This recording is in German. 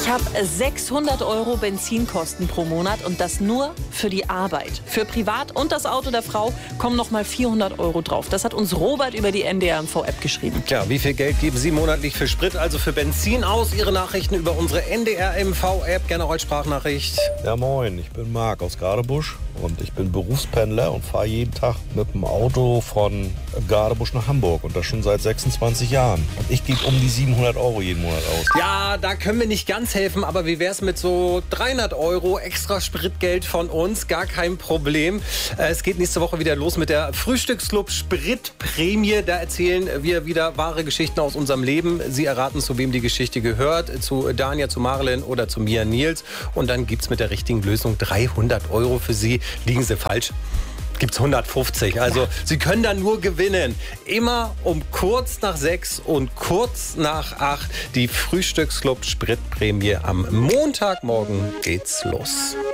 habe 600 € Benzinkosten pro Monat und das nur für die Arbeit. Für privat und das Auto der Frau kommen noch mal 400 € drauf. Das hat uns Robert über die NDR-MV-App geschrieben. Tja, wie viel Geld geben Sie monatlich für Sprit, also für Benzin aus? Ihre Nachrichten über unsere NDR-MV-App. Gerne als Sprachnachricht. Ja moin, ich bin Marc aus Gadebusch und ich bin Berufspendler und fahre jeden Tag mit dem Auto von Gadebusch nach Hamburg und das schon seit 26 Jahren. Und ich gebe um die 700 € jeden Monat aus. Ja, da können wir nicht ganz helfen, aber wie wär's mit so 300 € extra Spritgeld von uns? Gar kein Problem. Es geht nächste Woche wieder los mit der Frühstücksclub Spritprämie. Da erzählen wir wieder wahre Geschichten aus unserem Leben. Sie erraten, zu wem die Geschichte gehört. Zu Dania, zu Marilyn oder zu mir, Nils. Und dann gibt's mit der richtigen Lösung 300 € für Sie. Liegen Sie falsch, gibt's 150. Also Sie können dann nur gewinnen. Immer um kurz nach 6 und kurz nach 8 die Frühstücksclub Spritprämie. Am Montagmorgen geht's los.